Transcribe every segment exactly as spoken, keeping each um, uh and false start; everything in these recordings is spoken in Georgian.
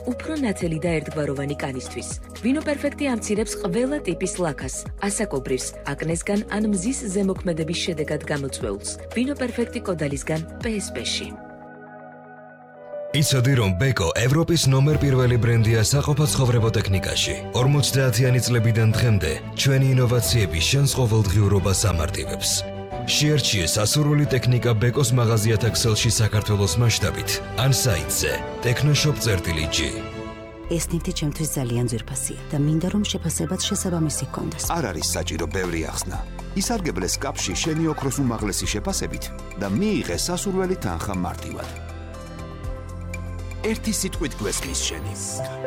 უფრო ნათელი და ერთგვაროვანი კანისთვის. ვინო პერფექტი ამცირებს ყველა ტიპის ლაქას, ასაკობრირს, აკნესგან ან მზის ზემოქმედების შედეგად გამოწვეულს. ვინო პერფექტი კოდალისგან პე ეს პე-ში. იცოდი, რომ ბეკო ევროპის ნომერ პირველი ბრენდია საყოფაცხოვრებო ტექნიკაში. ორმოცდაათიანი წლებიდან დღემდე ჩვენი ინოვაციები შენს ყოველდღიურობას ამარტივებს. შეერჩიე სასურველი ტექნიკა ბეკოს მაღაზიათა ქსელში საქართველოს მასშტაბით ან საიტზე ტექნოშოპ.ჟი. ეს ნივთი ჩემთვის ძალიან ძვირფასია და მინდა რომ შეფასებაც შესაბამისი ჰქონდეს. არ არის საჭირო ბევრი ახსნა. ისარგებლე სკაფში შენი ოქროს უმაღლესი შეფასებით და მიიღე სასურველი თანხა მარტივად. ერთი სიტყვით გვესმის შენი.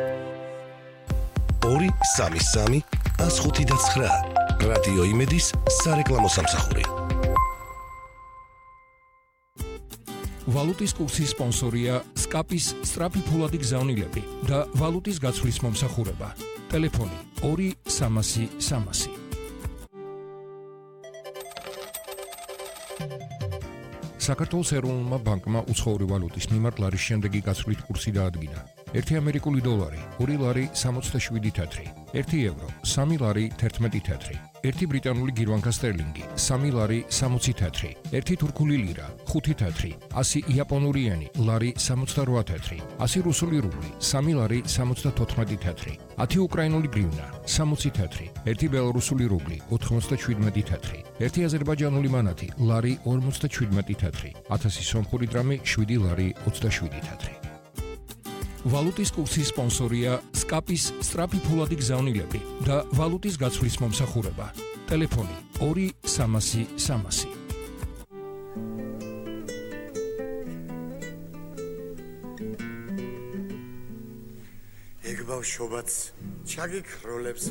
ორი სამი სამი ას ხუთი და ცხრა რადიო იმედის სარეკლამო სამსახური. ვალუტის კურსის სპონსორია სკაპის სწრაფი ფულადი გზავნილები და ვალუტის გაცვლის მომსახურება. ტელეფონი ორი სამასი სამასი. საქართველოს ეროვნულმა ბანკმა უცხოური ვალუტის მიმართ ლარის შემდეგი გაცვლით კურსი დაადგინა. ერთი ამერიკული დოლარი ორი ლარი სამოცდაშვიდი თეთრი, ერთი ევრო სამი ლარი თერთმეტი თეთრი, ერთი ბრიტანული გირვანკა სტერლინგი სამი ლარი სამოცი თეთრი, ერთი თურქული ლირა ხუთი თეთრი, ასი იაპონური ენი ლარი სამოცდარვა თეთრი, ასი რუსული რუბლი სამი ლარი სამოცდათოთხმეტი თეთრი, ათი უკრაინული გრივნა სამოცი თეთრი, ერთი ბელარუსული რუბლი ოთხმოცდაშვიდმეტი თეთრი, ერთი აზერბაიჯანული მანათი ლარი ორმოცდაშვიდმეტი თეთრი, ათასი სომხური დრამი შვიდი ლარი ოცდაშვიდი თეთრი. ვალუტის კურსის სპონსორია სკაპის სწრაფი ფულადი გზავნილები და ვალუტის გაცვლის მომსახურება. ტელეფონი ორი სამასი სამასი. ეგ ბავშვობაც ჩაგიქროლებს